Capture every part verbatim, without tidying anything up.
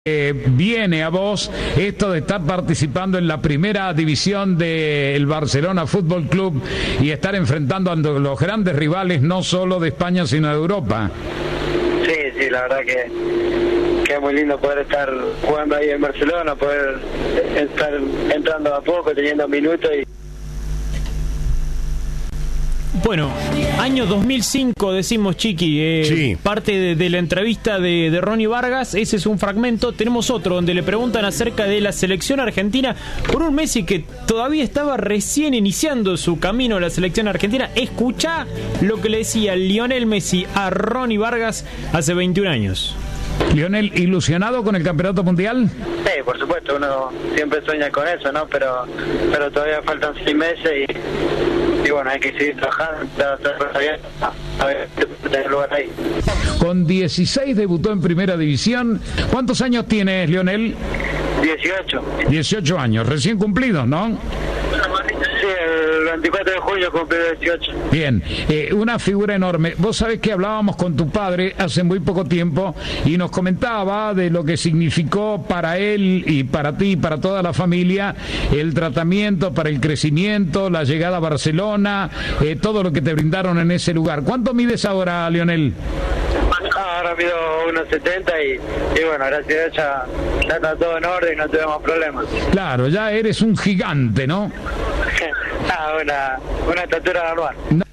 Eh, viene a vos esto de estar participando en la primera división del Barcelona Fútbol Club y estar enfrentando a los grandes rivales no solo de España sino de Europa? Sí, sí, la verdad que, que es muy lindo poder estar jugando ahí en Barcelona, poder estar entrando a poco, teniendo minutos y... Bueno, año dos mil cinco, decimos, Chiqui, eh, sí. parte de, de la entrevista de, de Ronnie Vargas. Ese es un fragmento. Tenemos otro donde le preguntan acerca de la selección argentina por un Messi que todavía estaba recién iniciando su camino a la selección argentina. Escuchá lo que le decía Lionel Messi a Ronnie Vargas hace veintiún años. Lionel, ¿ilusionado con el campeonato mundial? Sí, por supuesto, uno siempre sueña con eso, ¿no? Pero, pero todavía faltan seis meses y... Y bueno, hay que seguir trabajando, a ver, tener lugar ahí. Con dieciséis debutó en Primera División. ¿Cuántos años tienes, Lionel? dieciocho. dieciocho años, recién cumplidos, ¿no? Sí, el veinticuatro de julio cumplí dieciocho. Bien, eh, una figura enorme. Vos sabés que hablábamos con tu padre hace muy poco tiempo y nos comentaba de lo que significó para él y para ti, para toda la familia, el tratamiento para el crecimiento, la llegada a Barcelona, eh, todo lo que te brindaron en ese lugar. ¿Cuánto mides ahora, Lionel? Ahora mido uno setenta y, y bueno, gracias a Dios ya, ya está todo en orden y no tenemos problemas. Claro, ya eres un gigante, ¿no? Ah, una, una estatura normal. No.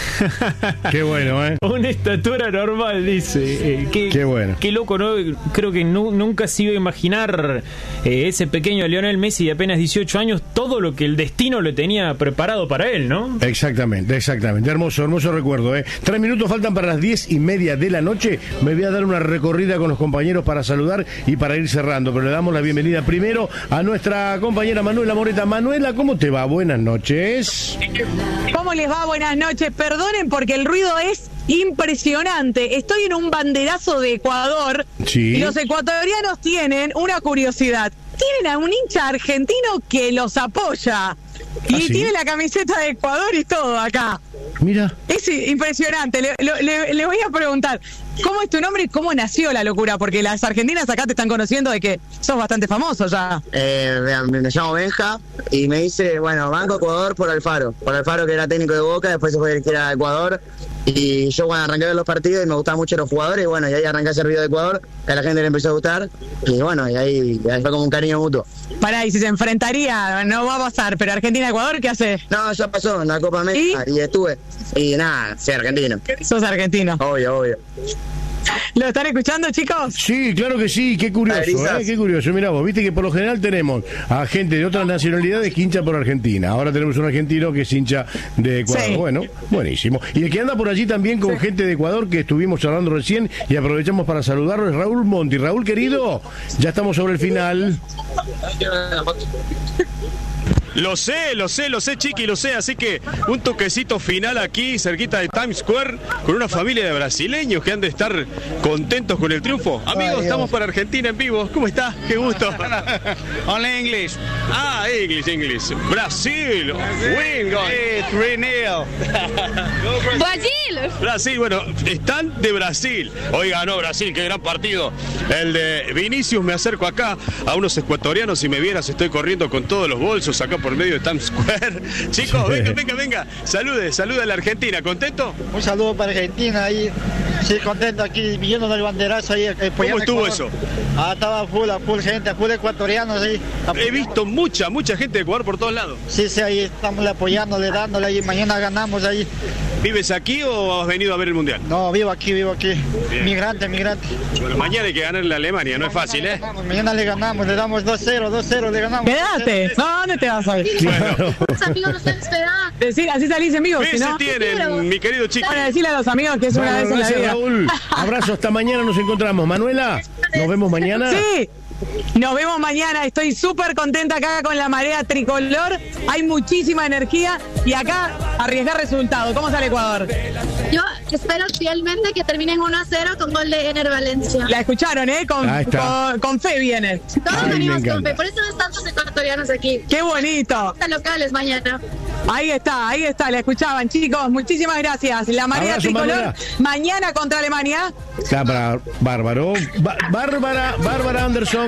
Qué bueno, ¿eh? Una estatura normal, dice. Eh, qué, qué bueno. Qué loco, ¿no? Creo que nu- nunca se iba a imaginar eh, ese pequeño Lionel Messi de apenas dieciocho años, todo lo que el destino le tenía preparado para él, ¿no? Exactamente, exactamente. Hermoso, hermoso recuerdo, ¿eh? Tres minutos faltan para las diez y media de la noche. Me voy a dar una recorrida con los compañeros para saludar y para ir cerrando, pero le damos la bienvenida primero a nuestra compañera Manuela Moreta. Manuela, ¿cómo te va? Buenas noches. ¿Cómo les va? Buenas noches. Perdonen porque el ruido es impresionante. Estoy en un banderazo de Ecuador sí. Y los ecuatorianos tienen una curiosidad. Tienen a un hincha argentino que los apoya. Y ¿Ah, sí? tiene la camiseta de Ecuador y todo acá. Mira. Es impresionante. Le, le, le voy a preguntar, ¿cómo es tu nombre y cómo nació la locura? Porque las argentinas acá te están conociendo de que sos bastante famoso ya. Eh, me, me llamo Benja y me dice, bueno, banco Ecuador por Alfaro. Por Alfaro, que era técnico de Boca, después se fue el que era de Ecuador. Y yo cuando arranqué a ver los partidos y me gustaban mucho los jugadores, y bueno, y ahí arranqué a hacer video de Ecuador, que a la gente le empezó a gustar, y bueno, y ahí, y ahí fue como un cariño mutuo. Pará, y si se enfrentaría, no va a pasar, pero Argentina-Ecuador, ¿qué hace? No, ya pasó en la Copa América y, y estuve, y nada, soy argentino. Sos argentino. Obvio, obvio. ¿Lo están escuchando, chicos? Sí, claro que sí, qué curioso, ¿eh? Qué curioso. Mirá vos, viste que por lo general tenemos a gente de otras nacionalidades que hincha por Argentina. Ahora tenemos un argentino que es hincha de Ecuador. Sí. Bueno, buenísimo. Y el que anda por allí también con sí. gente de Ecuador que estuvimos charlando recién y aprovechamos para saludarlo es Raúl Monti. Raúl, querido, ya estamos sobre el final. Lo sé, lo sé, lo sé, Chiqui, lo sé. Así que un toquecito final aquí, cerquita de Times Square, con una familia de brasileños que han de estar contentos con el triunfo. Amigos, Ay, estamos para Argentina en vivo. ¿Cómo estás? Qué gusto. Only English. Ah, English, English. Brasil. Win, three nil. Brasil. Brasil, bueno, están de Brasil. Hoy ganó Brasil, qué gran partido. El de Vinicius, me acerco acá a unos ecuatorianos. Si me vieras, estoy corriendo con todos los bolsos acá por medio de Times Square. Chicos, venga, venga, venga. Salude, saluda a la Argentina. ¿Contento? Un saludo para Argentina ahí. Sí, contento aquí, viendo del banderazo ahí. ¿Cómo estuvo eso? Ah, estaba full, full gente, full ecuatorianos ahí. He visto mucha, mucha gente de Ecuador por todos lados. Sí, sí, ahí estamos apoyándole, dándole ahí. Mañana ganamos ahí. ¿Vives aquí o has venido a ver el Mundial? No, vivo aquí, vivo aquí. Bien. Migrante, migrante. Bueno, mañana hay que ganarle a Alemania, no, no es fácil, ¿eh? Ganamos, mañana le ganamos, le damos dos cero, dos cero, le ganamos. Quédate. No, ¿dónde te vas a ir? Bueno. Los amigos nos están esperando. Decir, así salís en vivo, si no. tienen, mi querido chico. Bueno, decirle a los amigos que es bueno, una vez en la vida. Raúl. Abrazo, hasta mañana nos encontramos. Manuela, nos vemos mañana. Sí. Nos vemos mañana, estoy súper contenta acá con la marea tricolor, hay muchísima energía y acá arriesgar resultado. ¿Cómo sale Ecuador? Yo espero fielmente que terminen uno a cero con gol de Ener Valencia. La escucharon, ¿eh? Con, con, con fe viene. Todos venimos con fe, por eso no es tantos ecuatorianos. ecuatorianos aquí. ¡Qué bonito! Locales mañana. Ahí está, ahí está, la escuchaban, chicos. Muchísimas gracias. La marea Abrazo, tricolor Manuela. mañana contra Alemania. Está bárbaro. Bárbara, Bárbara Anderson.